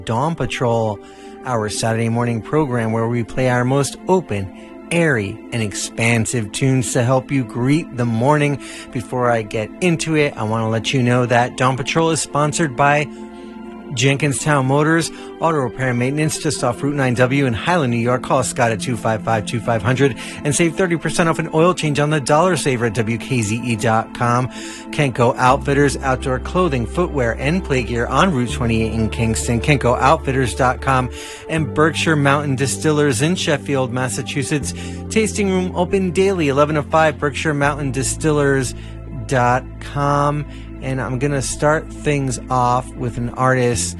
Dawn Patrol, our Saturday morning program where we play our most open, airy, and expansive tunes to help you greet the morning. Before I get into it, I want to let you know that Dawn Patrol is sponsored by Jenkinstown Motors, auto repair and maintenance just off Route 9W in Highland, New York. Call Scott at 255-2500 and save 30% off an oil change on the Dollar Saver at WKZE.com. Kenko Outfitters, outdoor clothing, footwear, and play gear on Route 28 in Kingston. KenkoOutfitters.com. And Berkshire Mountain Distillers in Sheffield, Massachusetts. Tasting room open daily, 11 to 5, BerkshireMountainDistillers.com. And I'm going to start things off with an artist